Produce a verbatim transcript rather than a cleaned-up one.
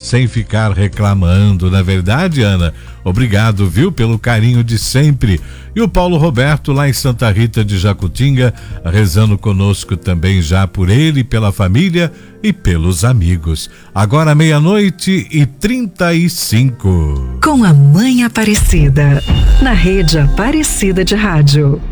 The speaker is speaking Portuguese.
sem ficar reclamando, na verdade, Ana? Obrigado, viu, pelo carinho de sempre. E o Paulo Roberto, lá em Santa Rita de Jacutinga, rezando conosco também já por ele, pela família e pelos amigos. Agora meia-noite e trinta e cinco. Com a Mãe Aparecida, na Rede Aparecida de Rádio.